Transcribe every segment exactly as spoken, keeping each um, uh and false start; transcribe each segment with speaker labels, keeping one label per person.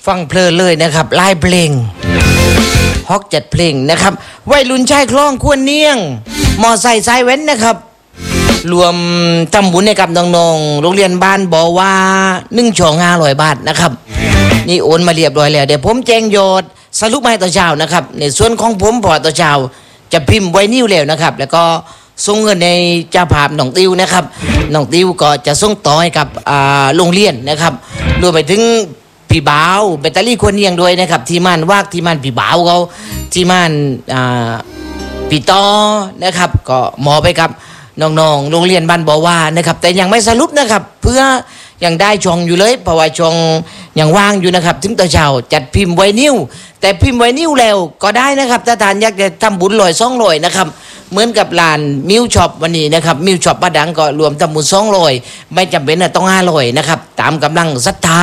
Speaker 1: ฟังเพลินเลยนะครับลายเพลงฮอกจัดเพลงนะครับวัยรุ่นชายคล้องควรเนียงมอไซค์สายเว้นนะครับรวมทำบุญให้กับน้องๆโรงเรียนบ้านบอกว่าหนึ่งช่องห้าร้อยบาทนะครับนี่โอนมาเรียบร้อยแล้วเดี๋ยวผมแจ้งยอดสรุปให้ต่อเช้านะครับในส่วนของผมพอต่อเช้าจะพิมพ์ไว้นิ้วแล้วนะครับแล้วก็ส่งเงินในเจ้าภาพน้องติวนะครับน้องติวก็จะส่งต่อให้กับโรงเรียนนะครับรวมไปถึงพี่บ่าวแบตเตอรี่ควรเนียงด้วยนะครับที่มันวากที่มันพี่บ่าวเขาที่มันพี่ต่อนะครับก็มอไปกับน้องๆโรงเรียนบ้านบ่อว่านะครับแต่ยังไม่สรุปนะครับเพื่อยังได้ช่องอยู่เลยเพราะว่าช่องยังว่างอยู่นะครับถึงต่อเช้าจัดพิมพ์ไว้นิ้วแต่พิมพ์ไว้นิ้วแล้วก็ได้นะครับถ้าทานอยากจะทำบุญลอยซ่องลอยนะครับเหมือนกับร้านมิวช็อปวันนี้นะครับมิวช็อปบ้านดังก็รวมทำบุญซ่องลอยไม่จำเป็นต้องห้าลอยนะครับตามกำลังศรัทธา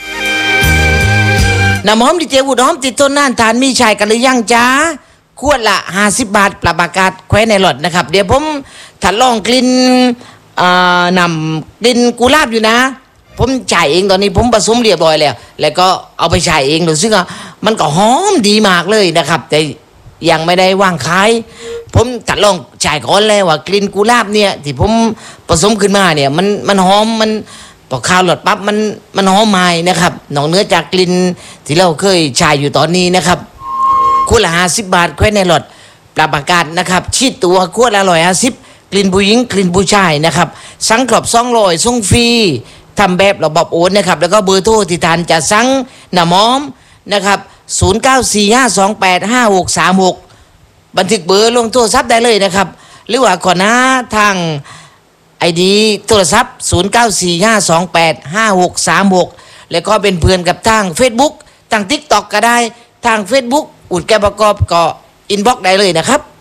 Speaker 1: น้ำหอมดิเจวุดหอมติดต้นน่านทานมีชายกันหรือยังจ้าขวดละห้าสิบบาทปรับอากาศแคว้นในหลอดนะครับเดี๋ยวผมถัดลองกลิ่นนำกลิ่นกุหลาบอยู่นะผมจ่ายเองตอนนี้ผมผสมเรียบร้อยแล้วแล้วก็เอาไปใช้เองดูซึ่งมันก็หอมดีมากเลยนะครับแต่ยังไม่ได้วางขายผมถัดลองจ่ายก่อนเลยว่ากลิ่นกุหลาบเนี่ยที่ผมผสมขึ้นมาเนี่ยมันมันหอมมันพอข้าวหลอดปั๊บมันมันหอมใหม่นะครับนอกเหนือจากกลิ่นที่เราเคยใช้อยู่ตอนนี้นะครับขวดละห้าสิบบาทแคว้นในหลอดปรับอากาศนะครับชีดตัวขวดละร้อยห้าสิบกลิ่นผู้หญิงกลิ่นผู้ชายนะครับสังกรอบซ่องลอยส่งฟรีทำแบบระบบโอนนะครับแล้วก็เบอร์โทรที่ทานจะสั่งน้ำหอมนะครับศูนย์ เก้า สี่ ห้า สอง แปด ห้า หก สาม หกบันทึกเบอร์ลงโทรศัพท์ได้เลยนะครับหรือว่าก่อนหน้าทางไอดีโทรศัพท์ศูนย์ เก้า สี่ ห้า สอง แปด ห้า หก สาม หกแล้วก็เป็นเพื่อนกับทาง Facebook ทาง TikTok ก็ได้ทาง Facebook อุดแก้ประกอบก็อินบ็อกซ์ได้เลยนะครับ